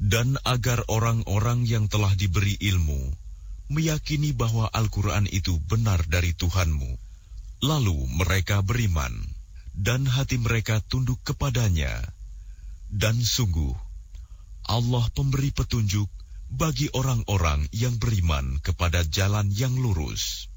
Dan agar orang-orang yang telah diberi ilmu meyakini bahwa Al-Quran itu benar dari Tuhanmu, lalu mereka beriman, dan hati mereka tunduk kepadanya. Dan sungguh, Allah pemberi petunjuk bagi orang-orang yang beriman kepada jalan yang lurus.